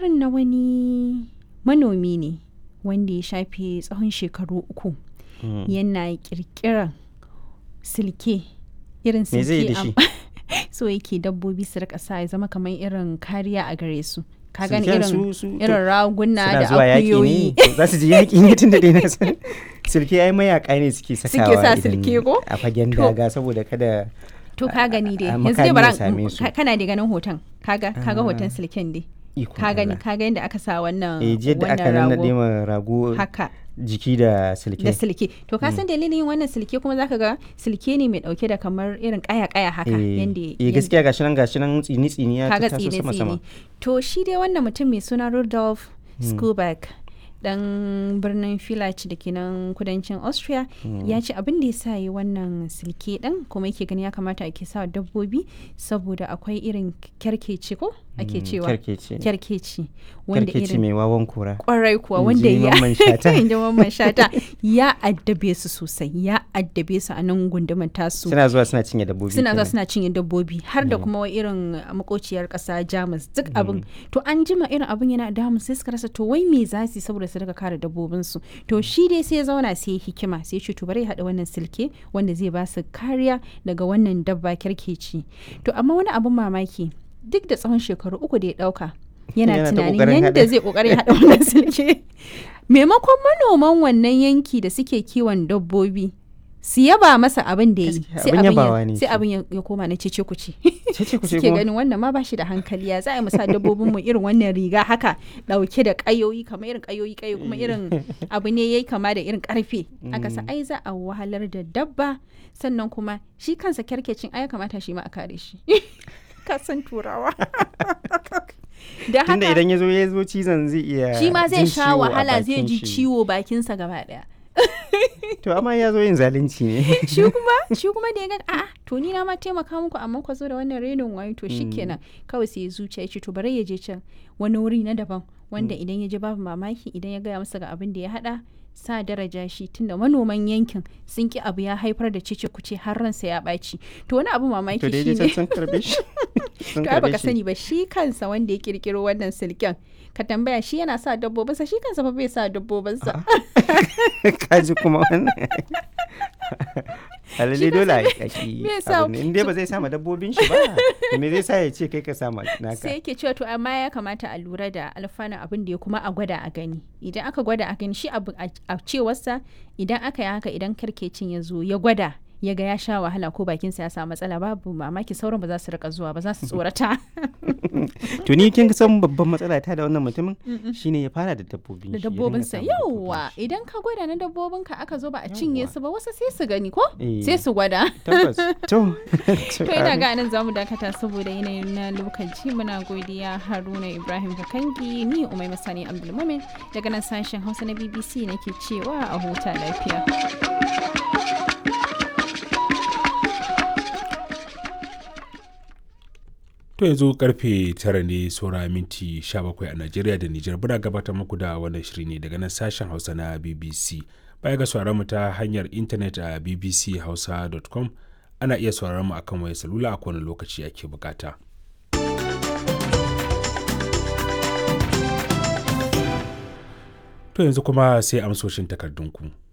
labarin na wani manomi ne wanda ya shafe tsawon shekaru 3 yana kirkiran silke irin Me zai yi da silke shi? so yake dabbobi su rika sa ya zama kamar irin kariya a gare su ka gani Silken irin raguna suna da zuwa yaƙi akuyoyi ne? To za su je yaƙi ne tun da dai na san. Silke ai mayaƙa ne suke sakawa sa idan silke ko? a fagen To. daga saboda kada to ka gani dai a yanzu dai makami bara ya same su. kana da ganin hoton kaga hoton silken dai ikon ka gani Allah. ka ga yadda aka sa wannan Yadda aka wannan nannaɗe rago ma rago haka jiki da silke. da silke to ka san dalilin yin wannan silke kuma zaka ga silke ne mai dauke da kamar irin kaya haka yanda gaskiya gashi nan tsini ya kaga tattaso sama. to shi dai wannan mutum mai suna Rudolf Skuback dan birnin Villach da ke nan kudancin Austria ya ce abin da ya sa yi wannan silke din kuma yake gani ya kamata ake sa dabbobi saboda akwai irin kyarkeci ko ake cewa kyarkeci wanda irin mai wawan kura kwarai kuwa wanda ya inji Mamman Shata ya addabe su sosai ya addabe su a nan gundumar tasu suna zuwa suna cinye dabbobi har da kuma irin makociyar kasa Jamus duk abin to an jima irin abin yana damu sai suka rasa to wai me za su saboda su daga kare dabbobin su to shi dai sai ya zauna sai ya hikima sai ya ce to bari ya haɗa wannan silke wanda zai ba su kariya daga wannan dabba kyarkeci to amma wani abin mamaki duk da tsawon shekaru 3 da ya dauka yana tunanin yadda zai kokarin haɗa wannan silke maimakon manoman wannan yanki da suke kiwon dabbobi su yaba masa abin da ya yi sai abin ya koma na cece kuce suke ganin wannan ma bashi da hankali ya za a yi musa dabbobin mu irin wannan riga haka dauke da kayoyi kamar irin kayoyi kuma irin abu ne yayi kama da irin karfe aka sa ai za a wahalar da dabba sannan kuma shi kansa kyarkecin ai ya kamata shi ma a kare shi kasan turawa da haka tunda idan ya zo cizon zai iya shi ma zai sha wahala zai ji ciwo bakinsa gaba daya to amma ya zo yin zalunci ne shi kuma da ya ga a'a to ni na ma taimaka muku amma ku zo da wannan renin wayo to shikenan kawai sai ya zuciya ya ce to bari ya je can wani wuri na daban wanda idan ya je babu mamaki idan ya gaya masa ga abin da ya hada sa daraja shi tunda manoman yankin sun ki abu ya haifar da cece kuce har ransa ya ɓaci to wani abu mamaki shi ne to ai baka sani ba shi kansa wanda ya kirkiro wannan silken ka tambaya shi yana sa dabbobinsa shi kansa fa bai sa dabbobinsa kaji kuma wannan alalle dole a yi in dai ba zai sama dabbobin shi ba me zai sa ya ce kai ka sama naka sai yake cewa to amma ya kamata a lura da alfanun abin da ya kuma a gwada a gani idan aka gwada a gani shi abu a cewarsa idan aka yi haka idan karkecin ya zo ya gwada ya ga ya sha wahala ko bakinsa ya samu matsala babu mamaki sauran ba za su rika zuwa ba za su tsorata to ni kin san babban matsala ta da wannan mutumin shine ya fara da dabbobinsa yawa idan ka gwada na dabbobinka aka zo ba a cinye su ba wasu sai su gani ko sai su gwada tabbas to ina ga nan zamu dakata saboda yanayin na lokaci muna godiya Haruna Ibrahim Kakangi ni Umai Masani Abdulmumin daga nan sashen Hausa na BBC nake cewa a huta lafiya. To yanzu karfe 9 ne saura minti 17 a Najeriya da Nijar buna gabatar muku da wannan shiri ne daga nan sashen Hausa na BBC. Baya ga sauraron mu ta hanyar intanet a bbchausa.com ana iya sauraron mu akan wayar salula a kowane lokaci ake bukata. To yanzu kuma sai amsoshin takardunku.